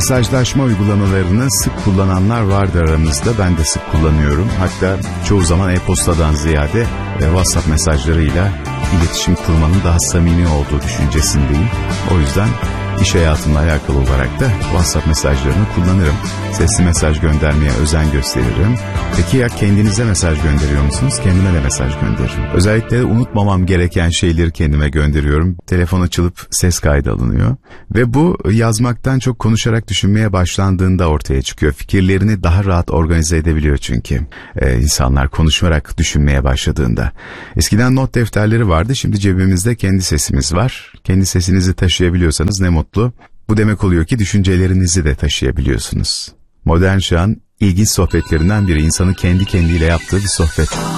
Mesajlaşma uygulamalarını sık kullananlar vardır aramızda. Ben de sık kullanıyorum. Hatta çoğu zaman e-postadan ziyade WhatsApp mesajlarıyla iletişim kurmanın daha samimi olduğu düşüncesindeyim. O yüzden iş hayatımla alakalı olarak da WhatsApp mesajlarını kullanırım. Sesli mesaj göndermeye özen gösteririm. Peki ya kendinize mesaj gönderiyor musunuz? Kendime de mesaj gönderirim. Özellikle unutmamam gereken şeyleri kendime gönderiyorum. Telefon açılıp ses kaydı alınıyor. Ve bu yazmaktan çok konuşarak düşünmeye başlandığında ortaya çıkıyor. Fikirlerini daha rahat organize edebiliyor çünkü. İnsanlar konuşarak düşünmeye başladığında. Eskiden not defterleri vardı. Şimdi cebimizde kendi sesimiz var. Kendi sesinizi taşıyabiliyorsanız ne mutlu. Bu demek oluyor ki düşüncelerinizi de taşıyabiliyorsunuz. Modern çağın ilginç sohbetlerinden biri insanın kendi kendiyle yaptığı bir sohbet.